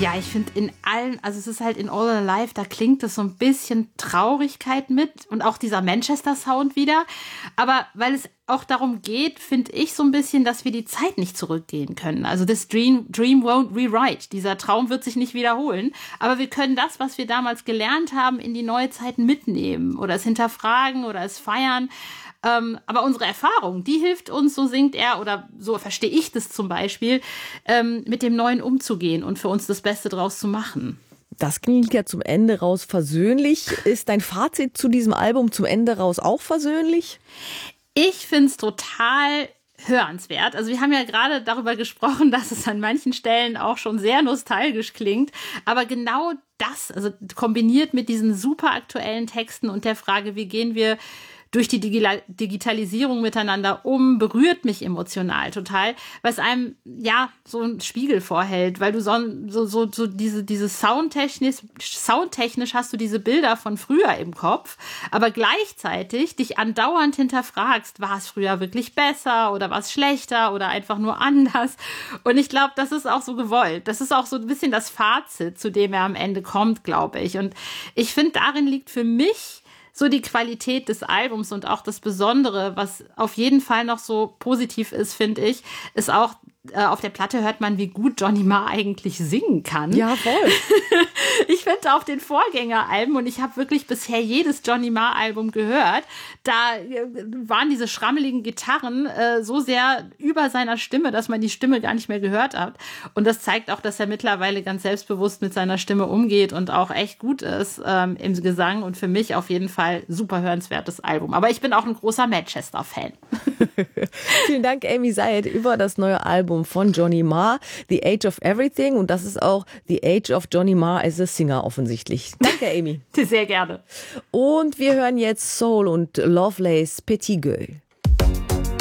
Ja, ich finde also es ist halt in All Alive, da klingt es so ein bisschen Traurigkeit mit und auch dieser Manchester-Sound wieder. Aber weil es auch darum geht, finde ich so ein bisschen, dass wir die Zeit nicht zurückgehen können. Also this dream won't rewrite. Dieser Traum wird sich nicht wiederholen. Aber wir können das, was wir damals gelernt haben, in die neue Zeit mitnehmen oder es hinterfragen oder es feiern. Aber unsere Erfahrung, die hilft uns, so singt er, oder so verstehe ich das zum Beispiel, mit dem Neuen umzugehen und für uns das Beste draus zu machen. Das klingt ja zum Ende raus versöhnlich. Ist dein Fazit zu diesem Album zum Ende raus auch versöhnlich? Ich finde es total hörenswert. Also wir haben ja gerade darüber gesprochen, dass es an manchen Stellen auch schon sehr nostalgisch klingt. Aber genau das, also kombiniert mit diesen super aktuellen Texten und der Frage, wie gehen wir durch die Digitalisierung miteinander berührt mich emotional total, weil es einem ja so einen Spiegel vorhält, weil du so diese soundtechnisch hast du diese Bilder von früher im Kopf, aber gleichzeitig dich andauernd hinterfragst, war es früher wirklich besser oder war es schlechter oder einfach nur anders? Und ich glaube, das ist auch so gewollt. Das ist auch so ein bisschen das Fazit, zu dem er am Ende kommt, glaube ich. Und ich finde, darin liegt für mich so die Qualität des Albums und auch das Besondere, was auf jeden Fall noch so positiv ist, finde ich, ist auch, auf der Platte hört man, wie gut Johnny Marr eigentlich singen kann. Ja, voll. Ich finde auch den Vorgängeralben, und ich habe wirklich bisher jedes Johnny Marr-Album gehört, da waren diese schrammeligen Gitarren so sehr über seiner Stimme, dass man die Stimme gar nicht mehr gehört hat. Und das zeigt auch, dass er mittlerweile ganz selbstbewusst mit seiner Stimme umgeht und auch echt gut ist im Gesang. Und für mich auf jeden Fall super hörenswertes Album. Aber ich bin auch ein großer Manchester-Fan. Vielen Dank, Amy Sayed, über das neue Album von Johnny Marr, The Age of Everything. Und das ist auch The Age of Johnny Marr as a Singer offensichtlich. Danke, Amy. Sehr gerne. Und wir hören jetzt Soul und Lovelace Petit Gueux.